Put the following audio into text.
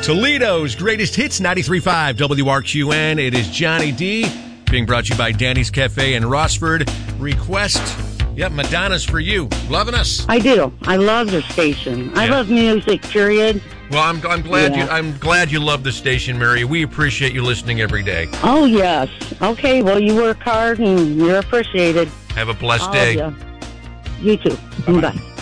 Toledo's greatest hits, 93.5 WRQN. It is Johnny D, being brought to you by Danny's Cafe in Rossford. Request, yep, Madonna's for you. Loving us. I do. I love the station. I love music, period. Well, I'm glad you love the station, Mary. We appreciate you listening every day. Oh, yes. Okay, well, you work hard and you're appreciated. Have a blessed day. You too. Bye.